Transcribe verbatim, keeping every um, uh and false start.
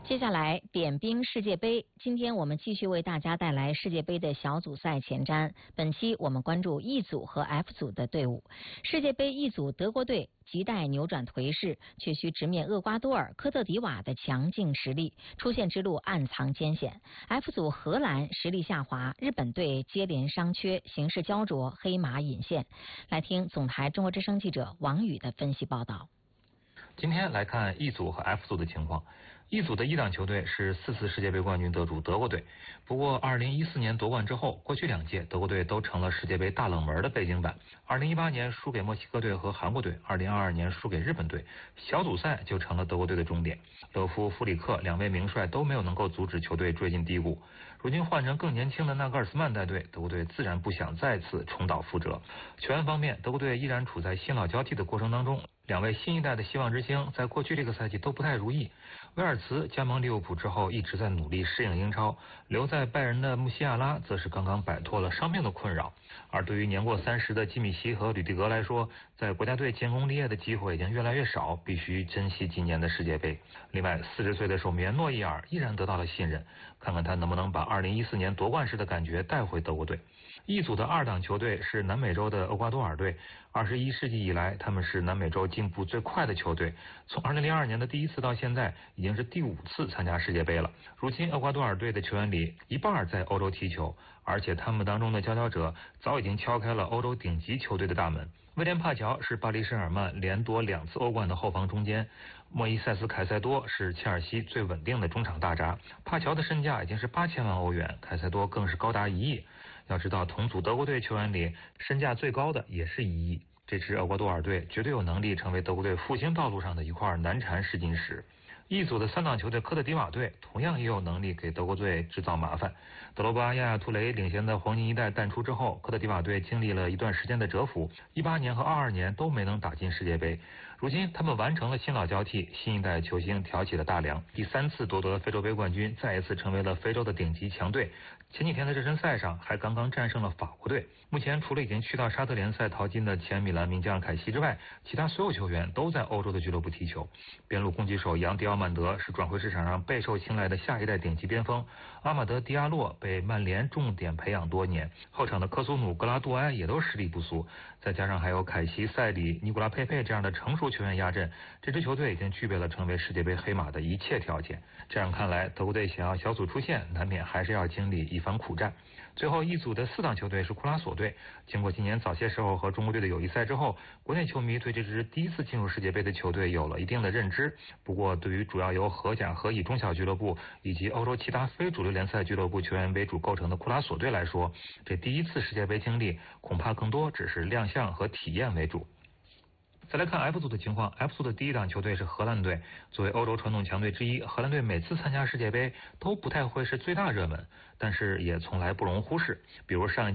接下来点兵世界杯，今天我们继续为大家带来世界杯的小组赛前瞻。本期我们关注 E 组和 F 组的队伍。世界杯 E 组德国队亟待扭转颓势，却需直面厄瓜多尔、科特迪瓦的强劲实力，出线之路暗藏艰险。F 组荷兰实力下滑，日本队接连伤缺，形势焦灼，黑马隐现。来听总台中国之声记者王宇的分析报道。 今天来看 E 组和 F 组的情况。E 组的一档球队是四次世界杯冠军得主德国队，不过二零一四年夺冠之后，过去两届德国队都成了世界杯大冷门的背景板。二零一八年输给墨西哥队和韩国队，二零二二年输给日本队，小组赛就成了德国队的终点。勒夫、弗里克两位名帅都没有能够阻止球队坠进低谷。如今换成更年轻的纳格尔斯曼带队，德国队自然不想再次重蹈覆辙。球员方面，德国队依然处在新老交替的过程当中。两位新一代的希望之星在过去这个赛季都不太如意。威尔茨加盟利物浦之后一直在努力适应英超，留在拜仁的穆西亚拉则是刚刚摆脱了伤病的困扰。而对于年过三十的基米希和吕迪格来说，在国家队建功立业的机会已经越来越少，必须珍惜今年的世界杯。另外四十岁的守门员诺伊尔依然得到了信任，看看他能不能把二零一四年夺冠时的感觉带回德国队。一组的二档球队是南美洲的厄瓜多尔队，二十一世纪以来他们是南美洲进步最快的球队，从二零零二年的第一次到现在已经是第五次参加世界杯了。如今厄瓜多尔队的球员里一半在欧洲踢球，而且他们当中的佼佼者早已经敲开了欧洲顶级球队的大门。威廉帕乔是巴黎圣日耳曼连夺两次欧冠的后防中坚，莫伊塞斯凯塞多是切尔西最稳定的中场大闸。帕乔的身价已经是八千万欧元，凯塞多更是高达一亿。要知道同组德国队球员里身价最高的也是一亿。这支厄瓜多尔队绝对有能力成为德国队复兴道路上的一块难缠试金石。一组的三档球队科特迪瓦队同样也有能力给德国队制造麻烦。德罗巴、亚亚图雷领衔的黄金一代淡出之后，科特迪瓦队经历了一段时间的蛰伏，一八年和二二年都没能打进世界杯。如今他们完成了新老交替，新一代球星挑起了大梁，第三次夺得非洲杯冠军，再一次成为了非洲的顶级强队。前几天的热身赛上还刚刚战胜了法国队。目前除了已经去到沙特联赛淘金的前米兰名将凯西之外，其他所有球员都在欧洲的俱乐部踢球。边路攻击手杨迪奥曼德是转会市场上备受青睐的下一代顶级边锋，阿马德迪亚洛被曼联重点培养多年，后场的科苏努、格拉杜埃也都实力不俗，再加上还有凯西、塞里、尼古拉佩佩这样的成熟球员压阵，这支球队已经具备了成为世界杯黑马的一切条件。这样看来，德国队想要小组出线，难免还是要经历一番苦战。最后一组的四档球队是库拉索队，经过今年早些时候和中国队的友谊赛之后，国内球迷对这支第一次进入世界杯的球队有了一定的认知。不过对于主要由荷甲、荷乙中小俱乐部以及欧洲其他非主流联赛俱乐部球员为主构成的库拉索队来说，这第一次世界杯经历恐怕更多只是亮相和体验为主。再来看 F 组的情况 ，F 组的第一档球队是荷兰队。作为欧洲传统强队之一，荷兰队每次参加世界杯都不太会是最大热门，但是也从来不容忽视。比如上一届